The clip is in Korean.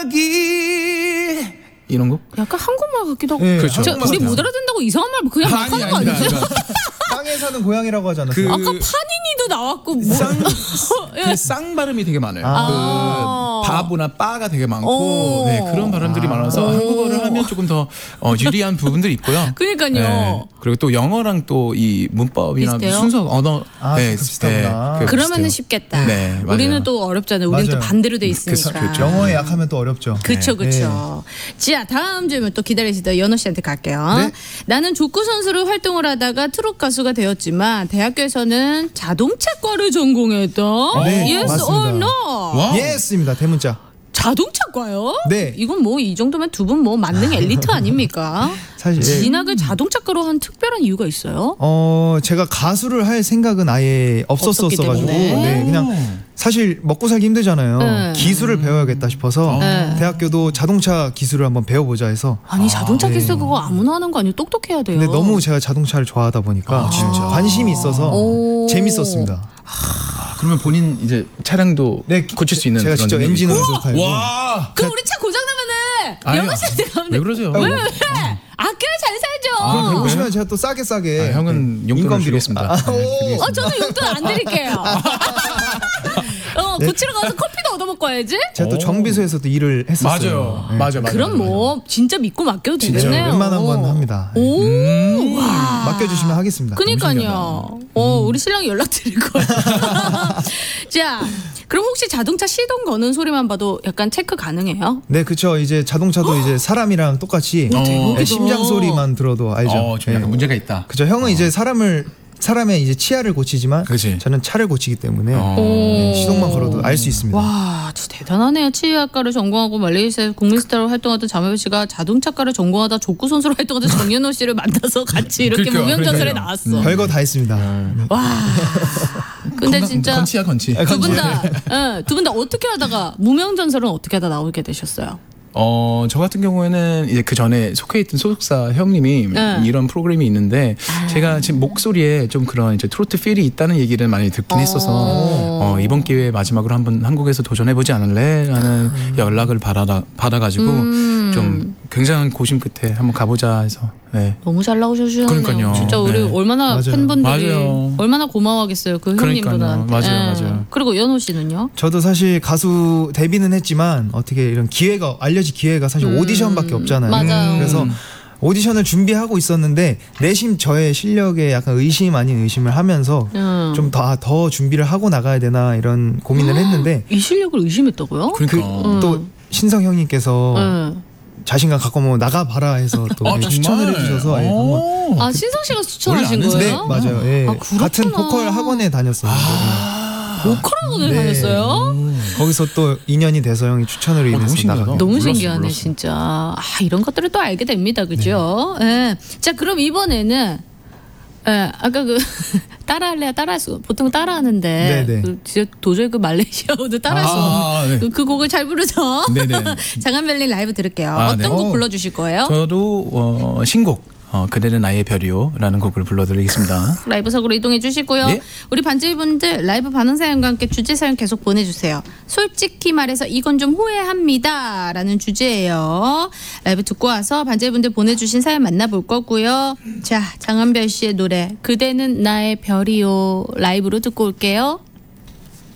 이런 거? 약간 한국말 같기도 하고. 네, 그렇죠. 저, 우리 못 알아듣는다고 이상한 말 그냥 막 하는 거 아니지? 땅에 사는 고양이라고 하지 않았어요? 아까 파니니도 나왔고 뭐. 그 쌍 발음이 되게 많아요. 아. 그 바보나 빠가 되게 많고 오. 네, 그런 발음들이 많아서 한국어를 하면 조금 더 유리한 부분들이 있고요. 그러니까요. 네. 그리고 또 영어랑 또 이 문법이나 비슷해요? 순서 언어 비슷하구나. 그 그러면은 비슷해요. 쉽겠다. 네, 맞아요. 우리는 또 어렵잖아요. 우리는 또 맞아요. 반대로 돼 있으니까. 그렇죠. 영어에 약하면 또 어렵죠. 그쵸. 자, 다음 질문 또 기다리시던 연호 씨한테 갈게요. 네. 나는 족구 선수로 활동을 하다가 트롯 가수가 되었지만 대학교에서는 자동차과를 전공했다. 네, yes 맞습니다. or no? 와. 예스입니다. 대문자. 자동차과요? 네. 이건 뭐 이 정도면 두 분 뭐 만능 엘리트 아닙니까? 사실 진학을 자동차과로 한 특별한 이유가 있어요? 제가 가수를 할 생각은 아예 없었기 없었어가지고 때문에. 네, 그냥 사실 먹고 살기 힘들잖아요. 네. 기술을 배워야겠다 싶어서 네. 대학교도 자동차 기술을 한번 배워보자 해서 아니 자동차 네. 기술 그거 아무나 하는 거 아니에요? 똑똑해야 돼요. 근데 너무 제가 자동차를 좋아하다 보니까 관심이 있어서 오. 재밌었습니다. 그러면 본인 이제 차량도 네, 고칠 수 있는 제가 그런 직접 능력이 엔진으로 있고. 팔고. 와. 그럼 우리 차 고장 나면은 아니요. 연호 씨한테 가면 왜 그러세요? 왜? 아껴야 잘 살죠. 배우시면 제가 또 싸게 형은 용돈을 인건비로. 드리겠습니다. 네, 저는 용돈 안 드릴게요. 네. 고치러 가서 커피도 얻어먹고 와야지. 제가 또 정비소에서도 일을 했었어요. 네. 맞아요. 그럼 뭐 진짜 믿고 맡겨도 진짜 되겠네요. 웬만한 건 합니다. 오, 와. 맡겨주시면 하겠습니다. 그니까요. 우리 신랑이 연락 드릴 거예요. 자, 그럼 혹시 자동차 시동 거는 소리만 봐도 약간 체크 가능해요? 네, 그렇죠. 이제 자동차도 이제 사람이랑 똑같이 대박이다. 심장 소리만 들어도 알죠. 좀 약간 네. 문제가 있다. 그렇죠. 형은 이제 사람의 이제 치아를 고치지만 그치. 저는 차를 고치기 때문에 어. 네, 시동만 걸어도 알 수 있습니다. 와, 진짜 대단하네요. 치의학과를 전공하고 말레이시아 국민스타로 활동하던 자매비 씨가 자동차과를 전공하다 족구 선수로 활동하던 정연호 씨를 만나서 같이 이렇게 그러니까요, 무명전설에 그러니까요. 나왔어. 별거 다 했습니다. 네. 와. 근데 진짜 건치야 건치. 두 분 다 어떻게 하다가 무명전설은 어떻게 하다 나오게 되셨어요? 저 같은 경우에는 이제 그 전에 속해 있던 소속사 형님이 네. 이런 프로그램이 있는데 제가 지금 목소리에 좀 그런 이제 트로트 필이 있다는 얘기를 많이 듣긴 했어서 이번 기회에 마지막으로 한번 한국에서 도전해보지 않을래?라는 연락을 받아가지고 좀 굉장한 고심 끝에 한번 가보자 해서. 네. 너무 잘 나오셨네요. 그러니까요. 진짜 우리 네. 얼마나 맞아요. 팬분들이 맞아요. 얼마나 고마워하겠어요. 그 그러니까요. 형님분한테. 맞아요. 그리고 연호 씨는요? 저도 사실 가수 데뷔는 했지만 어떻게 이런 기회가 알려질 기회가 사실 오디션밖에 없잖아요. 맞아요. 그래서 오디션을 준비하고 있었는데 내심 저의 실력에 약간 의심 아닌 의심을 하면서 좀 더 준비를 하고 나가야 되나 이런 고민을 했는데 이 실력을 의심했다고요? 그러니까. 또 신성 형님께서 자신감 갖고 뭐 나가봐라 해서 또 정말? 추천을 해주셔서 한번 아, 신성 씨가 추천하신 원래 거예요? 아는 네 맞아요. 예. 아, 그렇구나. 같은 보컬 학원에 다녔어요. 보컬학원을 네. 다녔어요? 거기서 또 인연이 돼서 형이 추천으로 인해서 신기하다. 나가게. 너무 몰랐어, 신기하네 몰랐어. 진짜. 이런 것들을 또 알게 됩니다, 그죠? 예. 자, 그럼 이번에는 아까 그 따라할래야 따라할 수 보통 따라하는데 네네. 진짜 도저히 그 말레이시아어도 따라할 수 없는 네. 그 곡을 잘 부르죠. 네네. 장한별님 라이브 들을게요. 아, 어떤 네. 곡 불러주실 거예요? 저도 신곡 그대는 나의 별이요라는 곡을 불러드리겠습니다. 라이브석으로 이동해 주시고요. 예. 우리 반지분들 라이브 반응 사연과 함께 주제 사연 계속 보내주세요. 솔직히 말해서 이건 좀 후회합니다 라는 주제예요. 라이브 듣고 와서 반지분들 보내주신 사연 만나볼 거고요. 자, 장한별 씨의 노래 그대는 나의 별이요 라이브로 듣고 올게요.